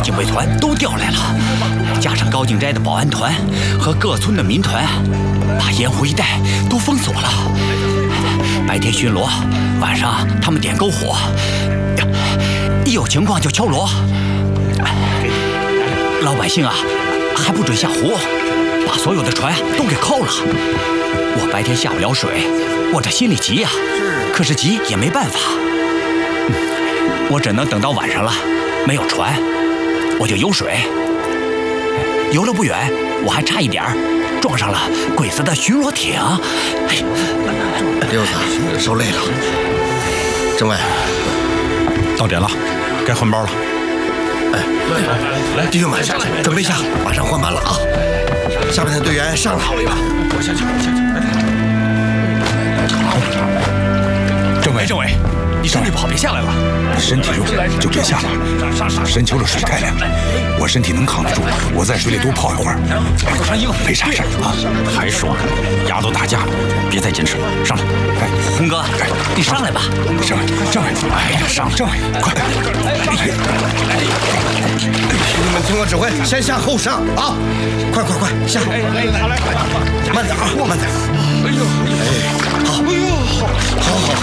警卫团都调来了，加上高景斋的保安团和各村的民团，把盐湖一带都封锁了。白天巡逻，晚上他们点篝火，一有情况就敲锣。老百姓啊，还不准下湖，把所有的船都给扣了。我白天下不了水，我这心里急呀，可是急也没办法。我只能等到晚上了，没有船，我就游水。游了不远，我还差一点撞上了鬼子的巡逻艇。 六子受累了。政委， 到点了，该换班了。 来，弟兄们，准备一下，马上换班了啊！下面的队员上来。 我下去。政委，你身体不好，别下来了。身体弱就别下了。深秋了，水太凉，我身体能扛得住，我在水里多泡一会儿。没啥事儿啊。还说呢，牙都打架了，别再坚持了，上来。 洪哥，你上来吧。 政委，哎呀，上来，政委，快！ 你们听我指挥，先下后上啊！快下！慢点啊，慢点。哎呦，好，好。